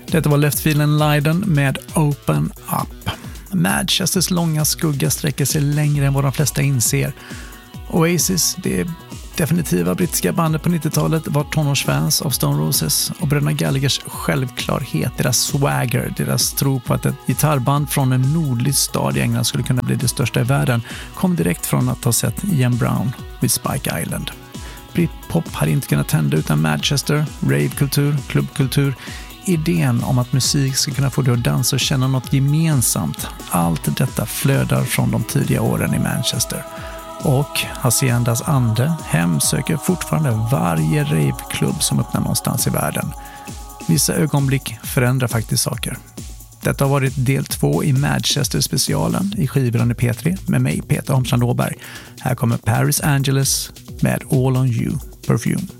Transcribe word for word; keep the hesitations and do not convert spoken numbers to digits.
Detta var Left Field and Leiden med Open Up. Manchesters långa skugga sträcker sig längre än vad de flesta inser. Oasis, det definitiva brittiska bandet på nittiotalet, var tonårsfans av Stone Roses, och bröderna Gallaghers självklarhet, deras swagger, deras tro på att ett gitarrband från en nordlig stad i England skulle kunna bli det största i världen kom direkt från att ha sett Ian Brown vid Spike Island. Britpop hade inte kunnat tända utan Manchester, ravekultur, klubbkultur, idén om att musik ska kunna få dig att dansa och känna något gemensamt. Allt detta flödar från de tidiga åren i Manchester. Och Haciendas ande hemsöker fortfarande varje raveklubb som öppnar någonstans i världen. Vissa ögonblick förändrar faktiskt saker. Detta har varit del två i Manchester-specialen i skivan i P tre med mig, Peter Holmstrand Åberg. Här kommer Paris Angeles med All On You Perfume.